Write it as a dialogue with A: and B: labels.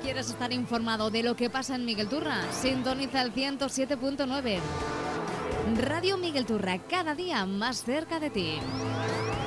A: quieres estar informado de lo que pasa en Miguel Turra, sintoniza el 107.9. Radio Miguel Turra, cada día más cerca de ti.